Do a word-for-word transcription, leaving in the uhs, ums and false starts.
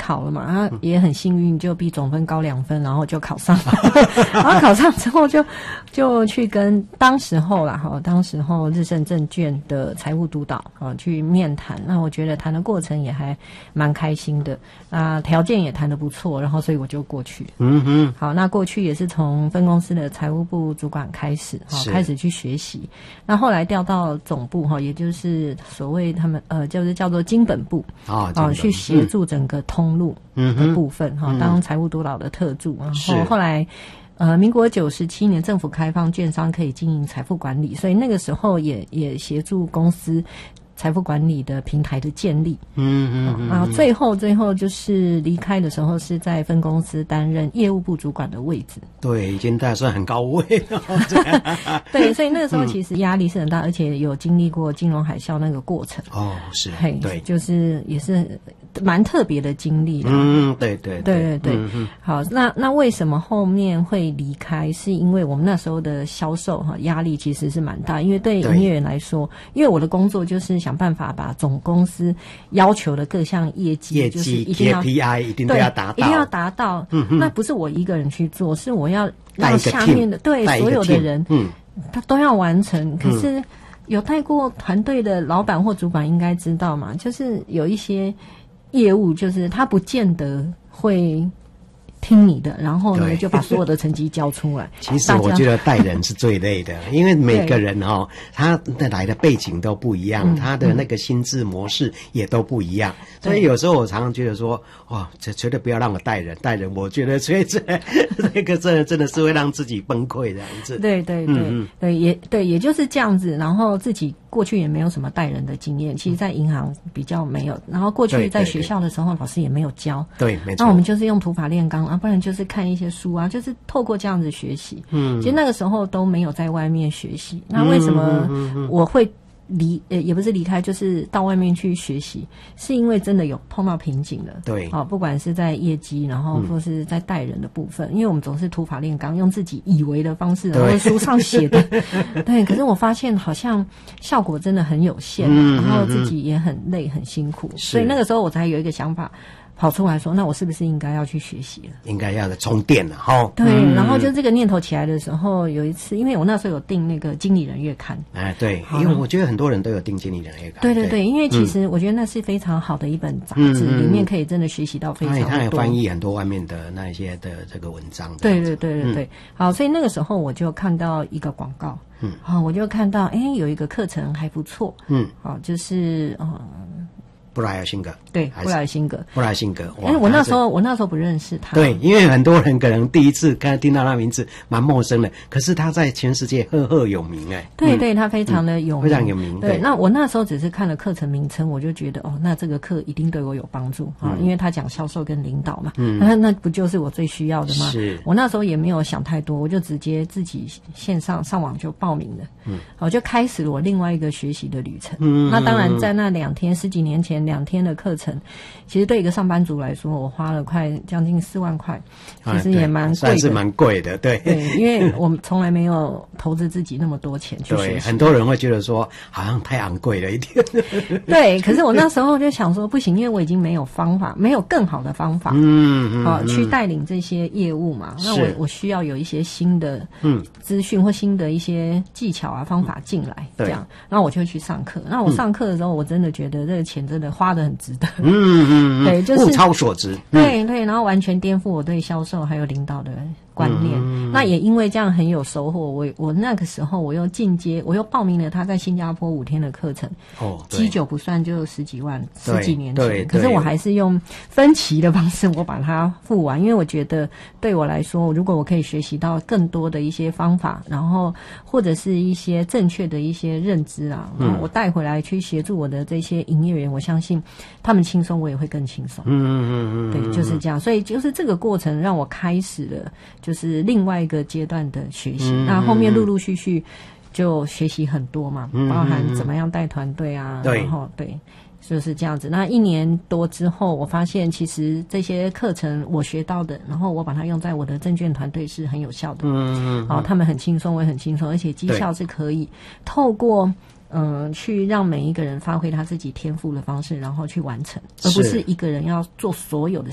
考了嘛，然后也很幸运就比总分高两分，然后就考上了。然后考上之后就就去跟当时候啦哈，当时候日盛证券的财务督导啊去面谈。那我觉得谈的过程也还蛮开心的，啊条件也谈得不错，然后所以我就过去。嗯哼，好，那过去也是从分公司的财务部主管开始哈，开始去学习。那后来调到总部哈，也就是所谓他们呃就是叫做经本部啊、哦，去协助整个通路的部分哈、嗯，当财务督导的特助，然后后来。呃，民国九十七年政府开放券商可以经营财富管理，所以那个时候也也协助公司财富管理的平台的建立。嗯嗯嗯。然后最后最后就是离开的时候是在分公司担任业务部主管的位置。 对，已经大算很高位了。 对，所以那个时候其实压力是很大，而且有经历过金融海啸那个过程。 哦，是。 嘿，对，就是也是蛮特别的经历啦。嗯， 对对对对对。嗯嗯、好，那那为什么后面会离开？是因为我们那时候的销售哈压力其实是蛮大，因为对营业员来说，因为我的工作就是想办法把总公司要求的各项业绩， 业绩就是一定要 K P I 一定都要达到， 一定要达到。嗯嗯，那不是我一个人去做，是我要让下面的对所有的人，嗯，他都要完成。可是有带过团队的老板或主管应该知道嘛，就是有一些业务，就是他不见得会听你的，然后呢就把所有的成绩交出来。 其实我觉得带人是最累的，因为每个人哦，他来的背景都不一样，嗯、他的那个心智模式也都不一样，嗯、所以有时候我常常觉得说，哇，这绝对不要让我带人，带人我觉得所以这那个真的真的是会让自己崩溃这样子。 对对对、嗯、对，也对，也就是这样子。然后自己过去也没有什么带人的经验，其实在银行比较没有，然后过去在学校的时候老师也没有教。 对，没错。 那我们就是用土法炼钢啊，不然就是看一些书啊，就是透过这样子学习。嗯，其实那个时候都没有在外面学习。那为什么我会离呃也不是离开，就是到外面去学习，是因为真的有碰到瓶颈了。 对， 好、哦，不管是在业绩，然后或是在带人的部分，嗯、因为我们总是土法炼钢，用自己以为的方式，然后书上写的，对。可是我发现好像效果真的很有限，嗯、然后自己也很累很辛苦，所以那个时候我才有一个想法。跑出来说，那我是不是应该要去学习了？ 应该要的充电了哈。 对、嗯，然后就这个念头起来的时候，有一次，因为我那时候有订那个经理人月刊， 哎，对，因为我觉得很多人都有订经理人月刊。 对对 对, 对，因为其实我觉得那是非常好的一本杂志，嗯、里面可以真的学习到非常多。 他也翻译很多外面的那一些的这个文章。 对对对对对，嗯、好，所以那个时候我就看到一个广告，嗯，好，我就看到哎有一个课程还不错，嗯，好，就是嗯。 布莱尔辛格， 对，布莱尔辛格， 布莱尔辛格。 因为我那时候我那时候不认识他， 对，因为很多人可能第一次刚听到他名字蛮陌生的，可是他在全世界赫赫有名哎。 对对，他非常的有名， 非常有名。 对，那我那时候只是看了课程名称，我就觉得哦，那这个课一定对我有帮助啊，因为他讲销售跟领导嘛，嗯，那那不就是我最需要的吗？是。我那时候也没有想太多，我就直接自己线上上网就报名了，嗯，我就开始了我另外一个学习的旅程。嗯，那当然在那两天十几年前两天的课程。其实对一个上班族来说，我花了快将近四万块，其实也蛮贵的， 算是蛮贵的，对。 对，因为我们从来没有投资自己那么多钱去学习。 对，很多人会觉得说，好像太昂贵了一点。 对，可是我那时候就想说，不行，因为我已经没有方法，没有更好的方法，嗯嗯，好、嗯、去带领这些业务嘛。那我我需要有一些新的嗯资讯或新的一些技巧啊方法进来，这样，然后我就去上课。那我上课的时候，我真的觉得这个钱真的花得很值得。嗯嗯，对，就是物超所值。 对对，然后完全颠覆我对销售还有领导的观念。嗯、那也因为这样很有收获。我我那个时候我又进阶，我又报名了他在新加坡五天的课程。哦，基酒不算就十几万，十几年前。可是我还是用分期的方式，我把它付完，因为我觉得对我来说，如果我可以学习到更多的一些方法，然后或者是一些正确的一些认知啊，嗯、我带回来去协助我的这些营业员，我相信他们轻松，我也会更轻松。嗯嗯嗯嗯，对，就是这样。所以就是这个过程让我开始了，就是另外一个阶段的学习。嗯、那后面陆陆续续就学习很多嘛，嗯、包含怎么样带团队啊，嗯、然后对。就是这样子。那一年多之后，我发现其实这些课程我学到的，然后我把它用在我的证券团队是很有效的。嗯嗯嗯。然后他们很轻松，我也很轻松，而且绩效是可以透过嗯、呃、去让每一个人发挥他自己天赋的方式，然后去完成，而不是一个人要做所有的